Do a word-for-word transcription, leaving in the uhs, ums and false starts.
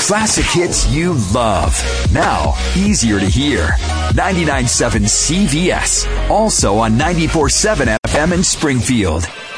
Classic hits you love. Now, easier to hear. ninety-nine point seven C V S. Also on ninety-four point seven F M in Springfield.